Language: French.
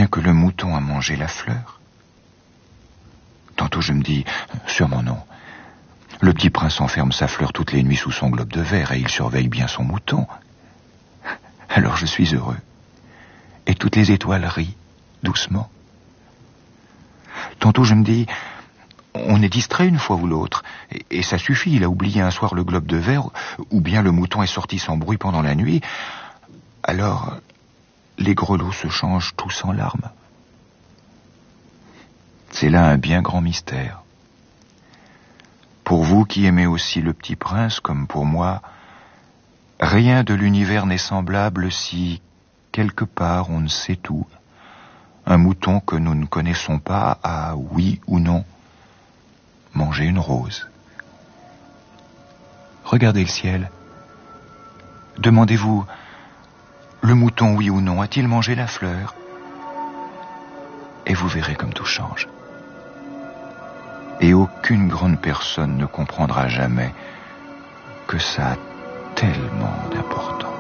bien que le mouton a mangé la fleur. Tantôt je me dis, sûrement non. Le petit prince enferme sa fleur toutes les nuits sous son globe de verre et il surveille bien son mouton. Alors je suis heureux. Et toutes les étoiles rient, doucement. Tantôt je me dis, on est distrait une fois ou l'autre, et ça suffit, il a oublié un soir le globe de verre, ou bien le mouton est sorti sans bruit pendant la nuit. Alors, les grelots se changent tous en larmes. C'est là un bien grand mystère. Pour vous qui aimez aussi le petit prince, comme pour moi, rien de l'univers n'est semblable si, quelque part, on ne sait tout. Un mouton que nous ne connaissons pas a, oui ou non, mangé une rose. Regardez le ciel. Demandez-vous, le mouton, oui ou non, a-t-il mangé la fleur? Et vous verrez comme tout change. Et aucune grande personne ne comprendra jamais que ça a tellement d'importance.